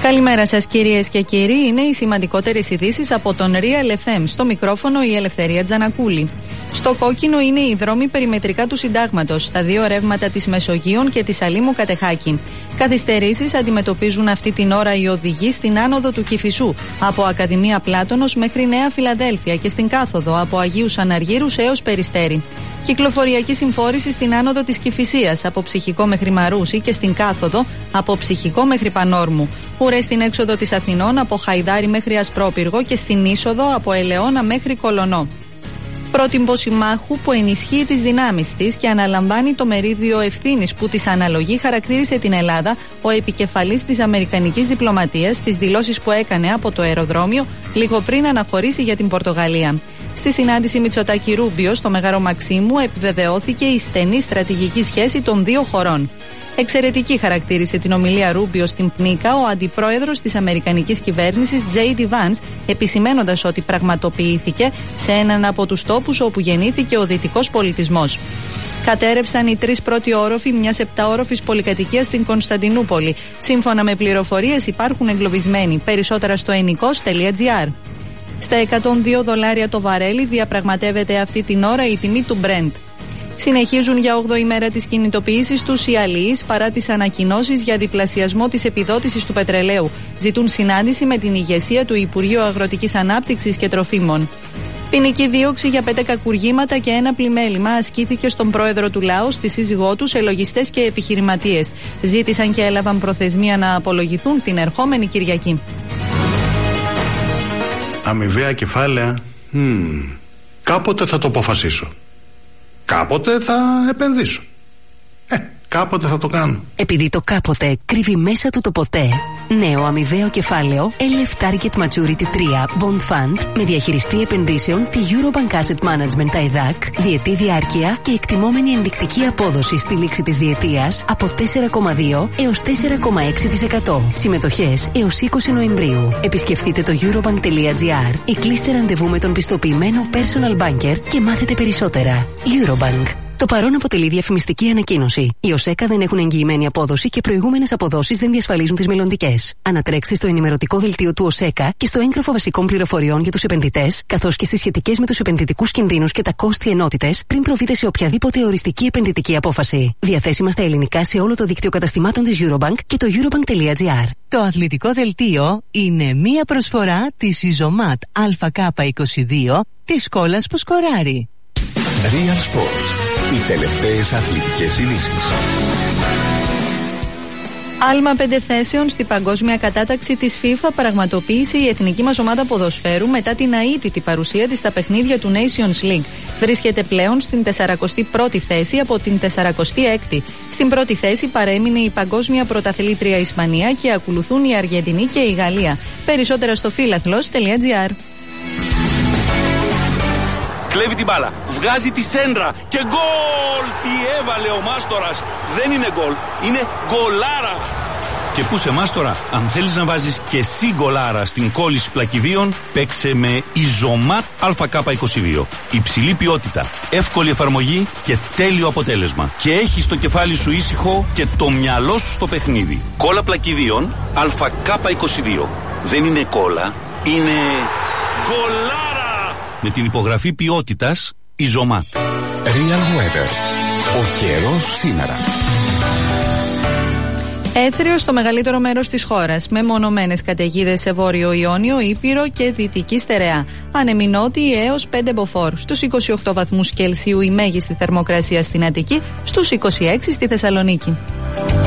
Καλημέρα σας κυρίες και κύριοι, είναι οι σημαντικότερες ειδήσεις από τον Real FM. Στο μικρόφωνο η Ελευθερία Τζανακούλη. Στο κόκκινο είναι οι δρόμοι περιμετρικά του Συντάγματος, στα δύο ρεύματα της Μεσογείων και της Αλήμου Κατεχάκη. Καθυστερήσεις αντιμετωπίζουν αυτή την ώρα οι οδηγοί στην άνοδο του Κηφισού, από Ακαδημία Πλάτωνος μέχρι Νέα Φιλαδέλφια, και στην κάθοδο από Αγίους Αναργύρους έως Περιστέρι. Κυκλοφοριακή συμφόρηση στην άνοδο της Κηφισίας, από Ψυχικό μέχρι Μαρούσι, και στην κάθοδο από Ψυχικό μέχρι Πανόρμου. Ουρές στην έξοδο της Αθηνών, από Χαϊδάρι μέχρι Ασπρόπυργο, και στην είσοδο από Ελαιώνα μέχρι Κολονό. Πρότυπο συμμάχου που ενισχύει τις δυνάμεις της και αναλαμβάνει το μερίδιο ευθύνης που της αναλογεί, χαρακτήρισε την Ελλάδα ο επικεφαλής της αμερικανικής διπλωματίας στις δηλώσεις που έκανε από το αεροδρόμιο λίγο πριν αναχωρήσει για την Πορτογαλία. Στη συνάντηση Μητσοτάκη-Ρούμπιο στο Μέγαρο Μαξίμου επιβεβαιώθηκε η στενή στρατηγική σχέση των δύο χωρών. Εξαιρετική χαρακτήρισε την ομιλία Ρούμπιο στην Πνίκα ο αντιπρόεδρος της αμερικανικής κυβέρνησης J.D. Vance, επισημένοντας ότι πραγματοποιήθηκε σε έναν από τους τόπους όπου γεννήθηκε ο δυτικός πολιτισμός. Κατέρευσαν οι 3 πρώτοι όροφοι μιας 7όροφης πολυκατοικίας στην Κωνσταντινούπολη. Σύμφωνα με πληροφορίες υπάρχουν εγκλωβισμένοι. Περισσότερα στο ennikos.gr. Στα $102 το βαρέλι διαπραγματεύεται αυτή την ώρα η τιμή του Brent. Συνεχίζουν για 8η μέρα της κινητοποίησης τους οι αλληλείς παρά τις ανακοινώσεις για διπλασιασμό της επιδότησης του πετρελαίου. Ζητούν συνάντηση με την ηγεσία του Υπουργείου Αγροτικής Ανάπτυξης και Τροφίμων. Ποινική δίωξη για 5 κακουργήματα και ένα πλημέλημα ασκήθηκε στον πρόεδρο του λαού, στη σύζυγό του, σε λογιστές και επιχειρηματίες. Ζήτησαν και έλαβαν προθεσμία να απολογηθούν την ερχόμενη Κυριακή. Αμοιβαία κεφάλαια. Κάποτε θα το αποφασίσω. Κάποτε θα επενδύσω. Κάποτε θα το κάνω. Επειδή το κάποτε κρύβει μέσα του το ποτέ, νέο αμοιβαίο κεφάλαιο LF Target Maturity 3 Bond Fund με διαχειριστή επενδύσεων τη Eurobank Asset Management ΤΑΙΔΑΚ, διετή διάρκεια και εκτιμόμενη ενδεικτική απόδοση στη λήξη της διετίας από 4,2 έως 4,6%. Συμμετοχές έως 20 Νοεμβρίου. Επισκεφτείτε το eurobank.gr ή κλείστε ραντεβού με τον πιστοποιημένο personal banker και μάθετε περισσότερα. Eurobank. Το παρόν αποτελεί διαφημιστική ανακοίνωση. Οι ΟΣΕΚΑ δεν έχουν εγγυημένη απόδοση και προηγούμενες αποδόσεις δεν διασφαλίζουν τις μελλοντικές. Ανατρέξτε στο ενημερωτικό δελτίο του ΟΣΕΚΑ και στο έγγραφο βασικών πληροφοριών για τους επενδυτές, καθώς και στις σχετικές με τους επενδυτικούς κινδύνους και τα κόστη ενότητες, πριν προβείτε σε οποιαδήποτε οριστική επενδυτική απόφαση. Διαθέσιμα στα ελληνικά σε όλο το δίκτυο καταστημάτων της Eurobank και το eurobank.gr. Το αθλητικό δελτίο είναι μία προσφορά της Ιζωμάτ ΑΚ22 της κόλλας που σκοράρει. Real Sports. Οι τελευταίες αθλητικές ειδήσεις. Άλμα 5 θέσεων στην παγκόσμια κατάταξη της FIFA πραγματοποίησε η εθνική μας ομάδα ποδοσφαίρου μετά την αίτητη παρουσία της στα παιχνίδια του Nations League. Βρίσκεται πλέον στην 41η θέση από την 46η. Στην πρώτη θέση παρέμεινε η παγκόσμια πρωταθλήτρια Ισπανία και ακολουθούν η Αργεντινή και η Γαλλία. Περισσότερα στο philathlos.gr. Κλέβει την μπάλα, βγάζει τη σέντρα και γκολ! Τι έβαλε ο Μάστορας! Δεν είναι γκολ, είναι γκολάρα! Και πού σε Μάστορα, αν θέλεις να βάζεις και εσύ γκολάρα στην κόλληση πλακιδίων, παίξε με Ιζωμάτ ΑΚ22. Υψηλή ποιότητα, εύκολη εφαρμογή και τέλειο αποτέλεσμα. Και έχεις το κεφάλι σου ήσυχο και το μυαλό σου στο παιχνίδι. Κόλλα πλακιδίων ΑΚ22. Δεν είναι κόλλα, είναι γκολάρα! Με την υπογραφή ποιότητας Ιζωμάτ. Real Weather. Ο καιρός σήμερα. Έθριο στο μεγαλύτερο μέρος της χώρας, με μονομένες καταιγίδες σε Βόρειο Ιόνιο, Ήπειρο και Δυτική Στερεά. Άνεμοι νότιοι έως 5 μποφόρ. Στους 28 βαθμούς Κελσίου η μέγιστη θερμοκρασία στην Αττική, στους 26 στη Θεσσαλονίκη.